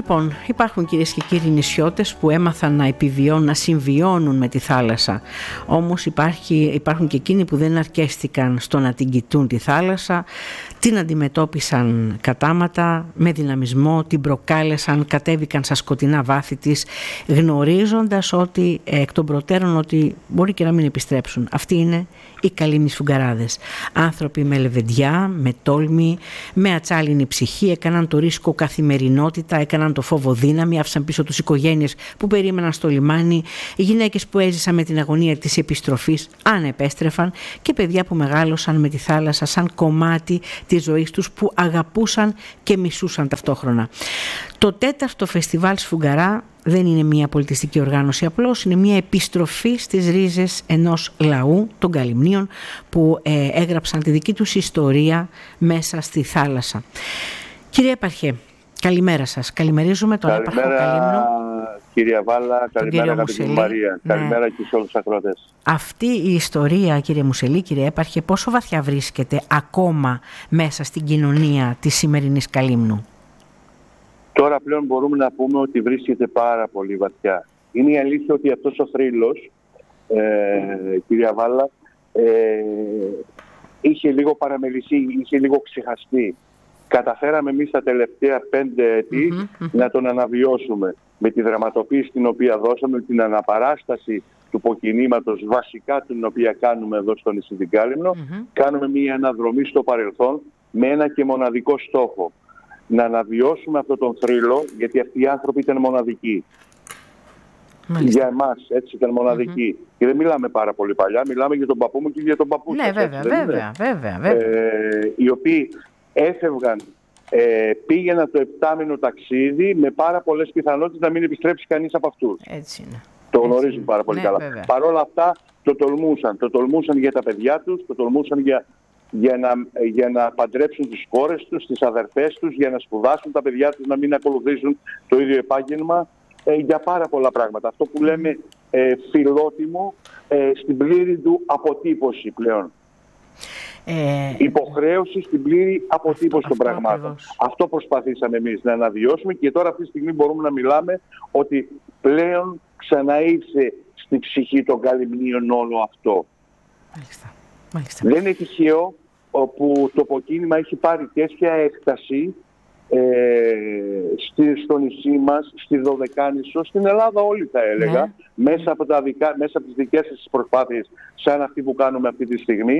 Λοιπόν, υπάρχουν κυρίες και κύριοι νησιώτες που έμαθαν να επιβιώνουν, να συμβιώνουν με τη θάλασσα. Όμως υπάρχουν και εκείνοι που δεν αρκέστηκαν στο να την κοιτούν τη θάλασσα, την αντιμετώπισαν κατάματα, με δυναμισμό, την προκάλεσαν, κατέβηκαν στα σκοτεινά βάθη της, γνωρίζοντας ότι εκ των προτέρων ότι μπορεί και να μην επιστρέψουν. Αυτοί είναι οι καλύμνοι σφουγγαράδες. Άνθρωποι με λεβεντιά, με τόλμη, με ατσάλινη ψυχή, έκαναν το ρίσκο καθημερινότητα, έκαναν το φόβο δύναμη, άφησαν πίσω τους οικογένειες που περίμεναν στο λιμάνι, οι γυναίκες που έζησαν με την αγωνία της επιστροφής, αν επέστρεφαν, και παιδιά που μεγάλωσαν με τη θάλασσα σαν κομμάτι της ζωής τους, που αγαπούσαν και μισούσαν ταυτόχρονα. Το 4ο φεστιβάλ Σφουγγαρά δεν είναι μια πολιτιστική οργάνωση απλώς, είναι μια επιστροφή στις ρίζες ενός λαού, των Καλυμνίων, που έγραψαν τη δική τους ιστορία μέσα στη θάλασσα. Κύριε Επαρχέ, καλημέρα σας. Καλημερίζουμε τον Επαρχό Καλύμνο. Κυρία Βάλα, καλημέρα αγαπητή Μαρία. Ναι. Καλημέρα και σε όλους τους ακροατές. Αυτή η ιστορία, κύριε Μουσελή, κύριε Έπαρχε, πόσο βαθιά βρίσκεται ακόμα μέσα στην κοινωνία της σημερινής Καλύμνου? Τώρα πλέον μπορούμε να πούμε ότι βρίσκεται πάρα πολύ βαθιά. Είναι η αλήθεια ότι αυτός ο θρύλος, κυρία Βάλα, είχε λίγο παραμεληθεί, είχε λίγο ξεχαστεί. Καταφέραμε εμείς τα τελευταία 5 έτη να τον αναβιώσουμε με τη δραματοποίηση την οποία δώσαμε, την αναπαράσταση του υποκινήματος βασικά την οποία κάνουμε εδώ στο νησί την Κάλυμνο. Κάνουμε μια αναδρομή στο παρελθόν με ένα και μοναδικό στόχο. Να αναβιώσουμε αυτόν τον θρύλο, γιατί αυτοί οι άνθρωποι ήταν μοναδικοί. Μάλιστα. Για εμάς έτσι ήταν μοναδικοί. Και δεν μιλάμε πάρα πολύ παλιά, μιλάμε για τον παππού μου και για τον παππού σας. Ναι, βέβαια. Οι οποίοι έφευγαν, πήγαιναν το 7μηνο ταξίδι με πάρα πολλές πιθανότητες να μην επιστρέψει κανείς από αυτούς. Έτσι είναι. Το γνωρίζουν πάρα πολύ καλά. Παρ' όλα αυτά το τολμούσαν. Το τολμούσαν για τα παιδιά τους, το τολμούσαν για να παντρέψουν τις κόρες τους, τις αδερφές τους, για να σπουδάσουν τα παιδιά τους, να μην ακολουθήσουν το ίδιο επάγγελμα, για πάρα πολλά πράγματα. Αυτό που λέμε φιλότιμο στην πλήρη του αποτύπωση πλέον. Υποχρέωση στην πλήρη αποτύπωση των πραγμάτων. Αυτό προσπαθήσαμε εμείς να αναβιώσουμε και τώρα αυτή τη στιγμή μπορούμε να μιλάμε ότι πλέον ξαναήρθε στην ψυχή των Καλυμνίων όλο αυτό. Μάλιστα. Δεν είναι τυχαίο που το αποκίνημα έχει πάρει τέτοια έκταση στο νησί μας, στη Δωδεκάνησο, στην Ελλάδα όλη θα έλεγα, μέσα από τις δικές σας προσπάθειες σαν αυτή που κάνουμε αυτή τη στιγμή,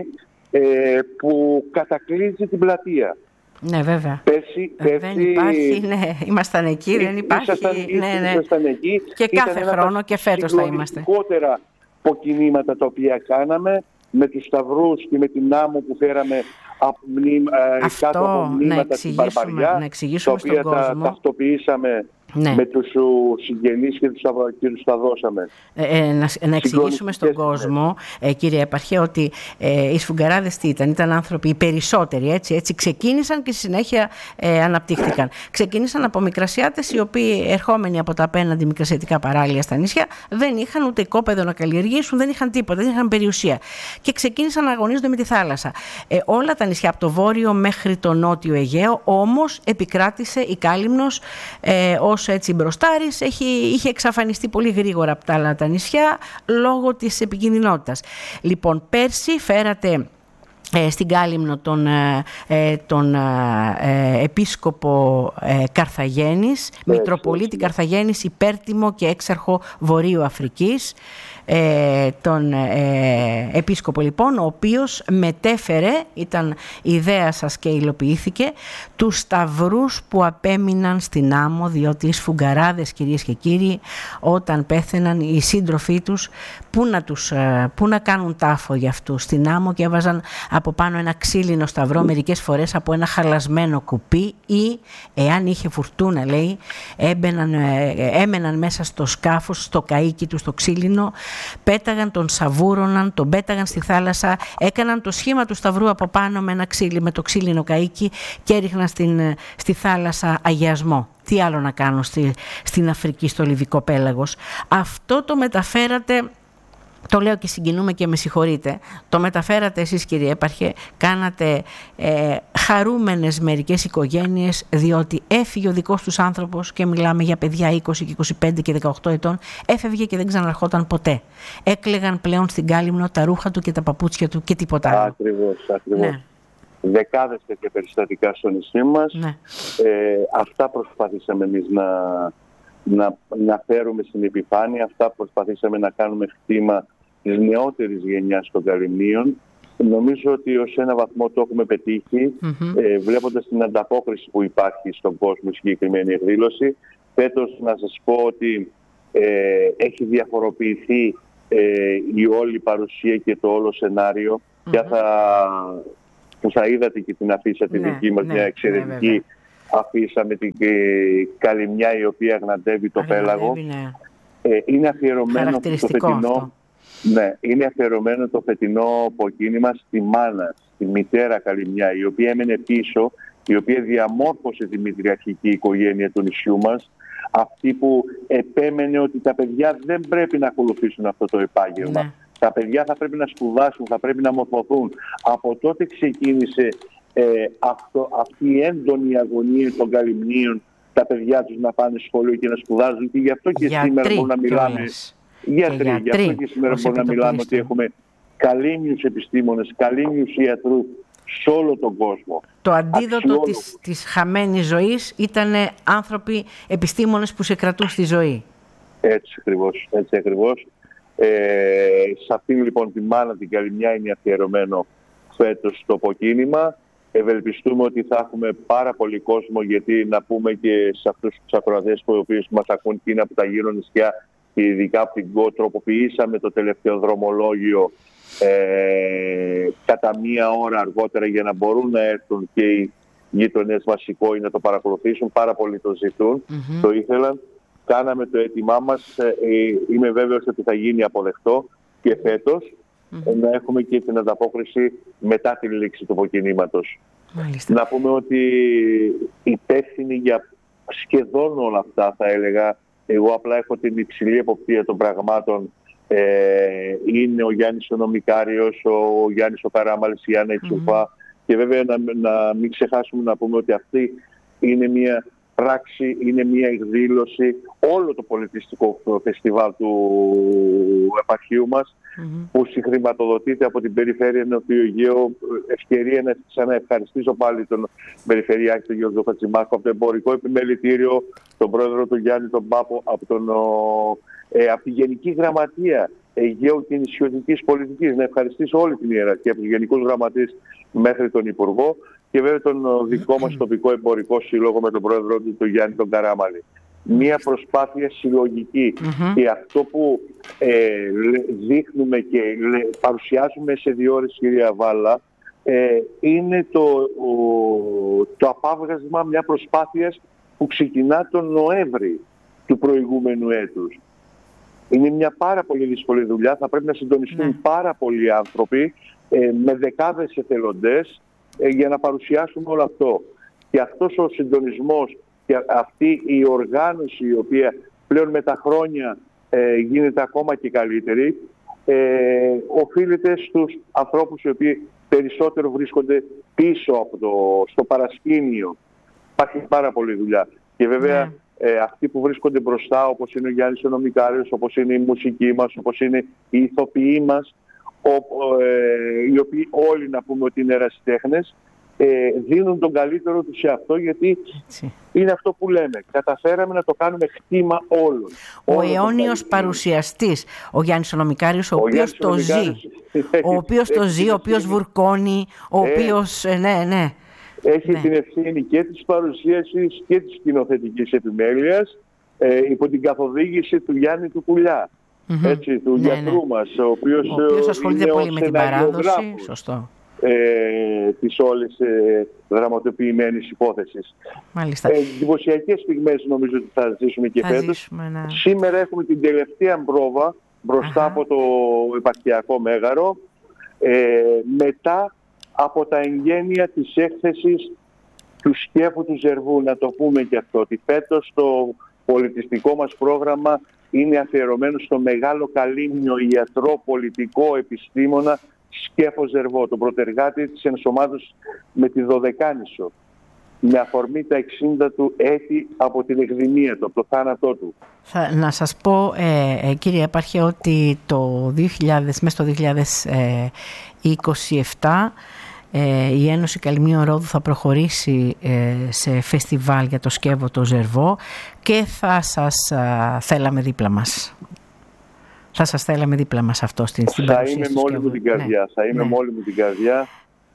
που κατακλείζει την πλατεία. Ναι, βέβαια. Δεν υπάρχει, ήμασταν εκεί, δεν υπάρχει. Ήσασταν εκεί. Και κάθε χρόνο και φέτος θα είμαστε. Συγκλονιστικότερα αποκινήματα τα οποία κάναμε, με τους σταυρούς και με την άμμο που φέραμε κάτω από μνήματα στην Μπαρμπαριά, τα οποία τα ταυτοποιήσαμε με τους συγγενείς και τους τα δώσαμε. Να εξηγήσουμε στον κόσμο, κύριε Επαρχέ, ότι οι σφουγγαράδες τι ήταν άνθρωποι οι περισσότεροι, έτσι ξεκίνησαν και στη συνέχεια αναπτύχθηκαν. Ξεκίνησαν από μικρασιάτες οι οποίοι, ερχόμενοι από τα απέναντι μικρασιατικά παράλια στα νησιά, δεν είχαν ούτε οικόπεδο να καλλιεργήσουν, δεν είχαν τίποτα, δεν είχαν περιουσία. Και ξεκίνησαν να αγωνίζονται με τη θάλασσα. Όλα τα νησιά από το βόρειο μέχρι το νότιο Αιγαίο, όμως επικράτησε η Κάλυμνος ως έτσι μπροστάρης, είχε εξαφανιστεί πολύ γρήγορα από τα άλλα τα νησιά λόγω της επικινδυνότητας. Λοιπόν, πέρσι φέρατε στην Κάλυμνο τον επίσκοπο Καρθαγένης, Μητροπολίτη Καρθαγένης, υπέρτιμο και έξαρχο Βορείου Αφρικής, τον επίσκοπο λοιπόν, ο οποίος μετέφερε, ήταν ιδέα σας και υλοποιήθηκε, τους σταυρούς που απέμειναν στην άμμο, διότι οι σφουγγαράδες, κυρίες και κύριοι, όταν πέθαιναν οι σύντροφοί τους, πού να κάνουν τάφο για αυτούς στην άμμο, και έβαζαν από πάνω ένα ξύλινο σταυρό, μερικές φορές από ένα χαλασμένο κουπί, ή εάν είχε φουρτούνα, λέει, έμεναν μέσα στο σκάφος, στο καΐκι του, στο ξύλινο, πέταγαν, τον σαβούρωναν, τον πέταγαν στη θάλασσα, έκαναν το σχήμα του σταυρού από πάνω με το ξύλινο καΐκι και έριχναν στη θάλασσα αγιασμό. Τι άλλο να κάνουν στην Αφρική, στο Λιβικό πέλαγος. Αυτό το μεταφέρατε Το λέω και συγκινούμε και με συγχωρείτε. Το μεταφέρατε εσείς, κύριε Έπαρχε, κάνατε χαρούμενες μερικές οικογένειες, διότι έφυγε ο δικός τους άνθρωπος, και μιλάμε για παιδιά 20 και 25 και 18 ετών, έφευγε και δεν ξαναρχόταν ποτέ. Έκλαιγαν πλέον στην Κάλυμνο τα ρούχα του και τα παπούτσια του και τίποτα άλλο. Ακριβώς. Ναι. Δεκάδες τέτοια περιστατικά στο νησί μας. Ναι. Αυτά προσπαθήσαμε εμείς να φέρουμε στην επιφάνεια, αυτά προσπαθήσαμε να κάνουμε χτήμα της νεότερης γενιάς των Καλυμνίων. Νομίζω ότι ως ένα βαθμό το έχουμε πετύχει, βλέποντας την ανταπόκριση που υπάρχει στον κόσμο η συγκεκριμένη εκδήλωση. Φέτος να σας πω ότι έχει διαφοροποιηθεί η όλη παρουσία και το όλο σενάριο. Που θα είδατε και την αφίσα τη δική μας, μια εξαιρετική αφίσα με την Καλυμνιά η οποία γναντεύει το πέλαγο. Είναι αφιερωμένο το φετινό. Ναι, είναι αφιερωμένο το φετινό αποκίνημα στη μάνα, στη μητέρα Καλυμνιά, η οποία έμενε πίσω, η οποία διαμόρφωσε τη μητριαρχική οικογένεια του νησιού μας, αυτή που επέμενε ότι τα παιδιά δεν πρέπει να ακολουθήσουν αυτό το επάγγελμα. Ναι. Τα παιδιά θα πρέπει να σπουδάσουν, θα πρέπει να μορφωθούν. Από τότε ξεκίνησε αυτή η έντονη αγωνία των Καλυμνίων, τα παιδιά τους να πάνε σχολείο και να σπουδάζουν, και γι' αυτό και σήμερα μπορούμε να μιλάμε. Γιατροί. Γι' αυτό και σήμερα μπορούμε να μιλάμε ότι έχουμε καλύμνιους επιστήμονες, καλύμνιους ιατρούς σε όλο τον κόσμο. Το αντίδοτο της χαμένης ζωής ήταν άνθρωποι, επιστήμονες που σε κρατούν στη ζωή. Έτσι ακριβώς. Σε αυτήν λοιπόν τη μάνα την Καλυμνιά είναι αφιερωμένο φέτος το αποκίνημα. Ευελπιστούμε ότι θα έχουμε πάρα πολύ κόσμο, γιατί να πούμε και σε αυτούς τους ακροατές που μας ακούν και είναι από τα γύρω νησιά και ειδικά από την ΚΟ, τροποποιήσαμε το τελευταίο δρομολόγιο κατά μία ώρα αργότερα για να μπορούν να έρθουν και οι γείτονες μας ή να το παρακολουθήσουν. Πάρα πολύ το ζητούν, το ήθελαν. Κάναμε το αίτημά μας, είμαι βέβαιος ότι θα γίνει αποδεκτό και φέτος να έχουμε και την ανταπόκριση μετά τη λήξη του αποκινήματος. Να πούμε ότι υπεύθυνοι για σχεδόν όλα αυτά, θα έλεγα, εγώ απλά έχω την υψηλή εποπτεία των πραγμάτων, είναι ο Γιάννης ο Νομικάριος, ο Γιάννης ο Καράμαλης, η Άννα η Τσουφά, και βέβαια να μην ξεχάσουμε να πούμε ότι αυτή είναι μια πράξη, είναι μια εκδήλωση, όλο το πολιτιστικό φεστιβάλ του επαρχείου μας, που συγχρηματοδοτείται από την Περιφέρεια Νοτιού Αιγαίου. Ευκαιρία να ξαναευχαριστήσω πάλι τον Περιφερειάρχη, τον Γιώργο Χατζημάρκο, από το Εμπορικό Επιμελητήριο, τον Πρόεδρο του Γιάννη τον Πάπο, από τη Γενική Γραμματεία Αιγαίου και Νησιωτικής Πολιτικής. Να ευχαριστήσω όλη την ιεραρχία, από τους Γενικούς Γραμματείς μέχρι τον Υπουργό, και βέβαια τον δικό μας τοπικό εμπορικό σύλλογο με τον Πρόεδρο του, τον Γιάννη τον Καράμαλη. Μία προσπάθεια συλλογική, και αυτό που δείχνουμε και παρουσιάζουμε σε 2 ώρες, κυρία Βάλα, είναι το απάβγασμα μια προσπάθειας που ξεκινά τον Νοέμβρη του προηγούμενου έτους. Είναι μια πάρα πολύ δύσκολη δουλειά, θα πρέπει να συντονιστούν πάρα πολλοί άνθρωποι με δεκάδες εθελοντές για να παρουσιάσουμε όλο αυτό. Και αυτός ο συντονισμός και αυτή η οργάνωση, η οποία πλέον με τα χρόνια γίνεται ακόμα και καλύτερη, οφείλεται στους ανθρώπους οι οποίοι περισσότερο βρίσκονται πίσω στο παρασκήνιο. Υπάρχει πάρα πολλή δουλειά. Και βέβαια αυτοί που βρίσκονται μπροστά, όπως είναι ο Γιάννης ο Νομικάριος, όπως είναι η μουσική μας, όπως είναι οι ηθοποιοί μας, οι οποίοι όλοι να πούμε ότι είναι ερασιτέχνες, δίνουν τον καλύτερο τους σε αυτό, γιατί είναι αυτό που λέμε. Καταφέραμε να το κάνουμε χτήμα όλων. Ο αιώνιος παρουσιαστής, ο Γιάννης ο Νομικάριος, ο οποίος το ζει. Ο οποίος το ζει, ο οποίος βουρκώνει, ο οποίος... Έχει την ευθύνη και της παρουσίασης και της σκηνοθετικής επιμέλειας, υπό την καθοδήγηση του Γιάννη του Κουλιά, του γιατρού μας, ο οποίος ασχολείται πολύ με την παράδοση. Σωστό. Της όλης δραματοποιημένης υπόθεσης. Εντυπωσιακές στιγμές νομίζω ότι θα ζήσουμε και φέτος. Σήμερα έχουμε την τελευταία πρόβα μπροστά από το επαρχιακό μέγαρο, μετά από τα εγγένεια της έκθεσης του σκέφου του Ζερβού. Να το πούμε και αυτό, ότι φέτος το πολιτιστικό μας πρόγραμμα είναι αφιερωμένο στο μεγάλο καλύμνιο ιατρό, πολιτικό, επιστήμονα Σκέφο Ζερβό, τον πρωτεργάτη της ενσωμάτωσης με τη Δωδεκάνησο, με αφορμή τα 60 του έτη από την εκδημία του, από το θάνατό του. Να σας πω, κύριε Έπαρχε, ότι μέσα στο 2027 η Ένωση Καλυμνίων Ρόδου θα προχωρήσει σε φεστιβάλ για το Σκεύο το Ζερβό και θα σας θέλαμε δίπλα μας. Θα σας θέλαμε δίπλα μας αυτό στην παρουσίαση. Θα είμαι με όλη μου την καρδιά. Ναι. Θα είμαι με όλη μου την καρδιά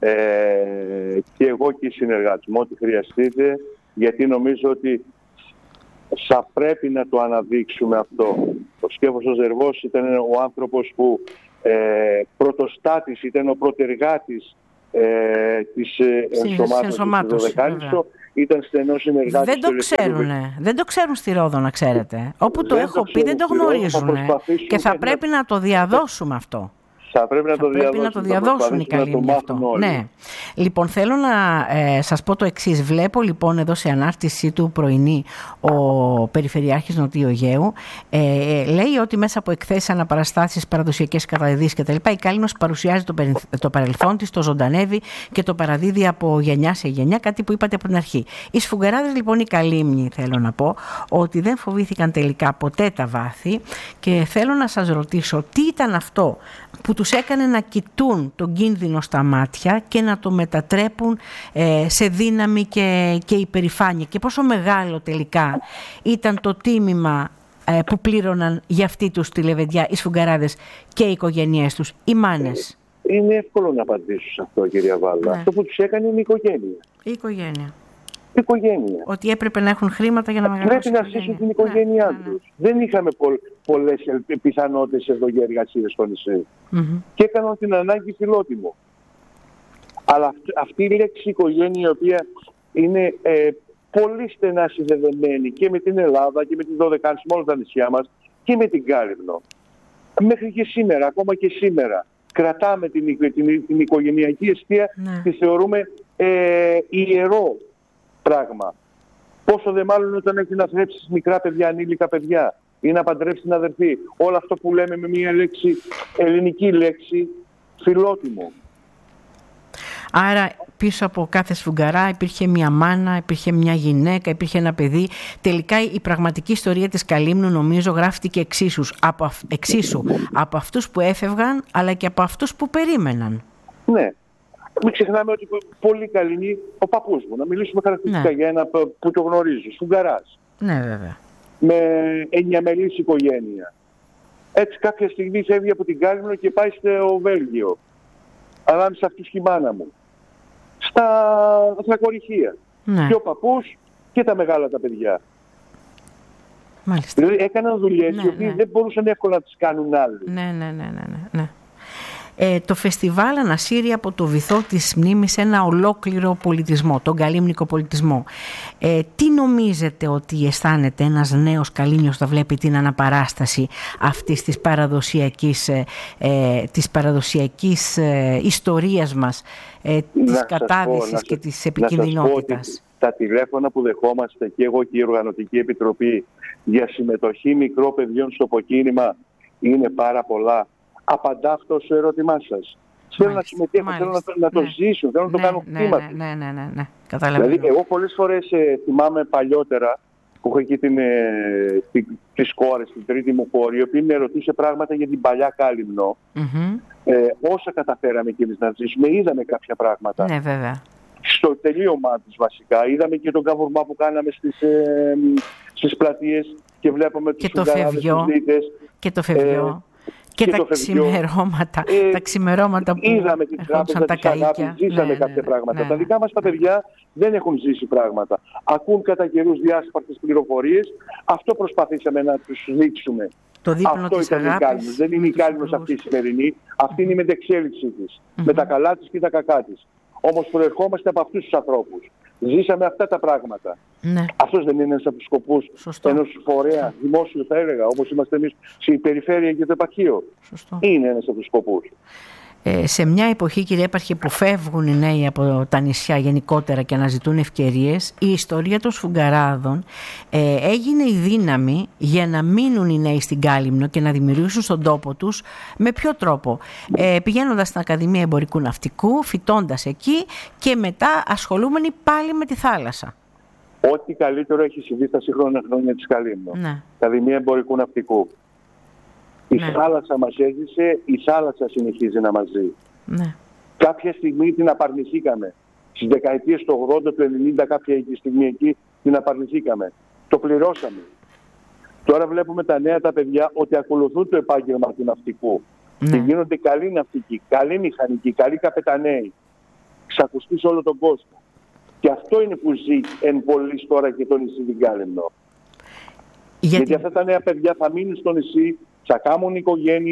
και εγώ και οι συνεργάτες μου, ό,τι χρειαστείτε, γιατί νομίζω ότι θα πρέπει να το αναδείξουμε αυτό. Ο Σκέφος ο Ζερβός ήταν ο άνθρωπος που πρωτοστάτης, ήταν ο πρωτεργάτης της ενσωμάτωσης του Δωδεκάνησο, ήταν στενός συνεργάτης. Δεν το ξέρουν στη Ρόδο, να ξέρετε. Όπου το έχω πει δεν το γνωρίζουν και θα πρέπει να το διαδώσουμε αυτό. Θα πρέπει να το διαδώσουν οι Καλύμνοι αυτό. Ναι. Λοιπόν, θέλω να σας πω το εξής. Βλέπω λοιπόν εδώ σε ανάρτησή του πρωινή ο Περιφερειάρχης Νοτιού Αιγαίου λέει ότι μέσα από εκθέσεις, αναπαραστάσεις, παραδοσιακές καταδεδίσεις κτλ. Η Καλύμνος παρουσιάζει το παρελθόν της, το ζωντανεύει και το παραδίδει από γενιά σε γενιά, κάτι που είπατε από την αρχή. Οι σφουγγαράδες λοιπόν οι Καλύμνοι, θέλω να πω ότι δεν φοβήθηκαν τελικά ποτέ τα βάθη και θέλω να σας ρωτήσω τι ήταν αυτό που τους έκανε να κοιτούν τον κίνδυνο στα μάτια και να το μετατρέπουν σε δύναμη και υπερηφάνεια και πόσο μεγάλο τελικά ήταν το τίμημα που πλήρωναν για αυτή τους τη λεβεντιά οι σφουγγαράδες και οι οικογένειές τους, οι μάνες. Είναι εύκολο να απαντήσω σε αυτό, κυρία Βάλα. Ναι. Αυτό που τους έκανε είναι η οικογένεια. Η οικογένεια. Οικογένεια. Ότι έπρεπε να έχουν χρήματα για να μεγαλώσουν. Πρέπει να ζήσουν την οικογένειά τους. Δεν είχαμε πολλές πιθανότητες εργασίες στο νησί. Και έκαναν την ανάγκη φιλότιμο. Αλλά αυτή η λέξη οικογένεια, η οποία είναι πολύ στενά συνδεδεμένη και με την Ελλάδα και με την Δωδεκάνησο, με όλα τα νησιά μας και με την Κάλυμνο. Μέχρι και σήμερα, ακόμα και σήμερα, κρατάμε την οικογενειακή αιστεία και θεωρούμε ιερό πράγμα. Πόσο δε μάλλον όταν έχει να θρέψεις μικρά παιδιά, ανήλικα παιδιά ή να παντρέψεις την αδερφή. Όλο αυτό που λέμε με μια λέξη, ελληνική λέξη, φιλότιμο. Άρα πίσω από κάθε σφουγγαρά υπήρχε μια μάνα, υπήρχε μια γυναίκα, υπήρχε ένα παιδί. Τελικά η πραγματική ιστορία της Καλύμνου νομίζω γράφτηκε εξίσου από αυτούς που έφευγαν αλλά και από αυτούς που περίμεναν. Ναι. Μην ξεχνάμε ότι πολύ καλή είναι ο παππούς μου. Να μιλήσουμε χαρακτηριστικά για ένα που το γνωρίζει. Σφουγγαράς. Ναι, βέβαια. Με εννιαμελής οικογένεια. Έτσι κάποια στιγμή φεύγει από την Κάλυμνο και πάει στο Βέλγιο. Ανάμεσα αυτούς και η μάνα μου. Στα κορυχεία. Ναι. Και ο παππούς και τα μεγάλα τα παιδιά. Μάλιστα. Δηλαδή έκαναν δουλειές οι οποίες δεν μπορούσαν εύκολα να τις κάνουν άλλοι. Ναι. Το φεστιβάλ ανασύρει από το βυθό της μνήμης ένα ολόκληρο πολιτισμό, τον καλύμνικο πολιτισμό. Τι νομίζετε ότι αισθάνεται ένας νέος Καλύμνιος όταν βλέπει την αναπαράσταση αυτής της παραδοσιακής ιστορίας μας, της κατάδυσης και της επικινδυνότητας? Τα τηλέφωνα που δεχόμαστε και εγώ και η Οργανωτική Επιτροπή για συμμετοχή μικρών παιδιών στο αποκίνημα είναι πάρα πολλά. Απαντά αυτό στο ερώτημά σας. Θέλω να συμμετέχω, θέλω να το ζήσω, θέλω να το κάνω κτήμα. Ναι. Δηλαδή, εγώ πολλές φορές θυμάμαι παλιότερα που έχω εκεί τις κόρες, την τρίτη μου κόρη, η οποία με ρωτούσε πράγματα για την παλιά Κάλυμνο. Όσα καταφέραμε κι εμείς να ζήσουμε, είδαμε κάποια πράγματα. Ναι, βέβαια. Στο τελείωμά της βασικά, είδαμε και τον καβουρμά που κάναμε στις πλατείες και βλέπαμε τους σφουγγαράδες, τους δίτες. Και το φευγιό. Και τα ξημερώματα που είδαμε την τράπεζα της αγάπης, ζήσαμε κάποια πράγματα. Τα δικά μας τα παιδιά δεν έχουν ζήσει πράγματα. Ακούν κατά καιρούς διάσπαρτες πληροφορίες. Αυτό προσπαθήσαμε να τους δείξουμε. Αυτό ήταν η Κάλυμνος. Δεν είναι η Κάλυμνος αυτή η σημερινή. Αυτή είναι η μετεξέλιξή της. Με τα καλά της και τα κακά της. Όμως προερχόμαστε από αυτούς τους ανθρώπους. Ζήσαμε αυτά τα πράγματα. Ναι. Αυτός δεν είναι ένας από τους σκοπούς ενός φορέα δημόσιου, θα έλεγα, όπως είμαστε εμείς στην περιφέρεια και το επαρχείο. Είναι ένας από τους σκοπούς. Σε μια εποχή, κύριε Έπαρχε, που φεύγουν οι νέοι από τα νησιά γενικότερα και αναζητούν ευκαιρίες, η ιστορία των σφουγγαράδων έγινε η δύναμη για να μείνουν οι νέοι στην Κάλυμνο και να δημιουργήσουν στον τόπο τους. Με ποιο τρόπο? Πηγαίνοντας στην Ακαδημία Εμπορικού Ναυτικού, φοιτώντας εκεί και μετά ασχολούμενοι πάλι με τη θάλασσα. Ό,τι καλύτερο έχει συμβεί στα σύγχρονα χρόνια της Κάλυμνο. Ναι. Ακαδημία Εμπορικού Ναυτικού. Η θάλασσα μας έζησε, η θάλασσα συνεχίζει να μας ζει. Ναι. Κάποια στιγμή την απαρνηθήκαμε. Στις δεκαετίες του 80, του 90, κάποια στιγμή εκεί την απαρνηθήκαμε. Το πληρώσαμε. Τώρα βλέπουμε τα νέα τα παιδιά ότι ακολουθούν το επάγγελμα του ναυτικού. Ναι. Και γίνονται καλοί ναυτικοί, καλοί μηχανικοί, καλοί καπεταναίοι. Ξακουστεί σε όλο τον κόσμο. Και αυτό είναι που ζει εν πολλής τώρα και το νησί την Κάλυμνο. Γιατί αυτά τα νέα παιδιά θα μείνουν στο νησί, θα κάνουν οικογένειες.